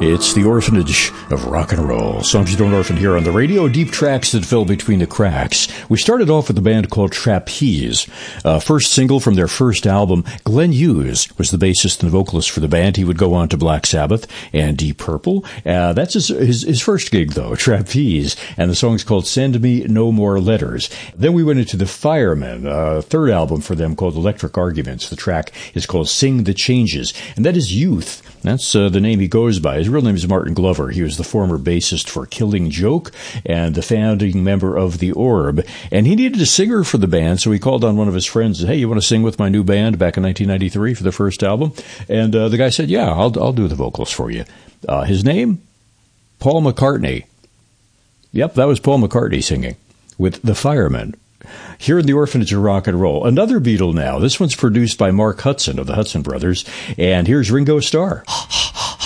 It's the orphanage of rock and roll. Songs you don't orphan here on the radio, deep tracks that fell between the cracks. We started off with a band called Trapeze. First single from their first album. Glenn Hughes was the bassist and vocalist for the band. He would go on to Black Sabbath and Deep Purple. That's his first gig, though, Trapeze. And the song's called Send Me No More Letters. Then we went into the Firemen, third album for them called Electric Arguments. The track is called Sing the Changes. And that is Youth. That's the name he goes by. His real name is Martin Glover. He was the former bassist for Killing Joke and the founding member of The Orb. And he needed a singer for the band, so he called on one of his friends and said, hey, you want to sing with my new band back in 1993 for the first album? And the guy said, yeah, I'll do the vocals for you. His name? Paul McCartney. Yep, that was Paul McCartney singing with the Firemen. Here in the Orphanage of Rock and Roll, another Beatle now. This one's produced by Mark Hudson of the Hudson Brothers, and here's Ringo Starr.